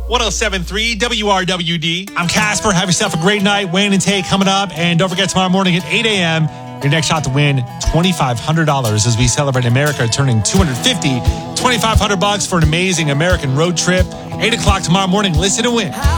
107.3 WRWD. I'm Casper. Have yourself a great night. Wayne and Tay coming up. And don't forget, tomorrow morning at 8 a.m., your next shot to win $2,500 as we celebrate America turning 250. $2,500 for an amazing American road trip. 8 o'clock tomorrow morning. Listen and win.